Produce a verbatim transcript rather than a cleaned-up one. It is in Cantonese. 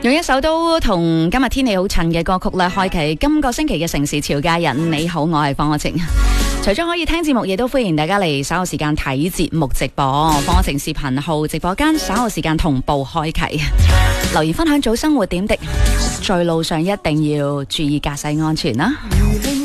用一首都同今日天氣好襯嘅歌曲咧，開啟今個星期嘅城市潮家人。你好，我係方可晴。除咗可以聽節目，亦都歡迎大家嚟稍後時間睇節目直播。方可晴視頻號直播間稍後時間同步開啟，留言分享早生活點滴。在路上一定要注意駕駛安全啦。